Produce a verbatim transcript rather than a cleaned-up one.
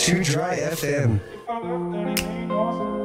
Too Dry F M. If I left, then it ain't awesome.